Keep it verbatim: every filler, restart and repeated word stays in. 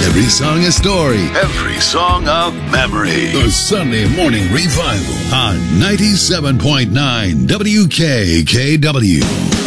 Every song a story. Every song a memory. The Sunday Morning Revival on ninety-seven point nine W K K W.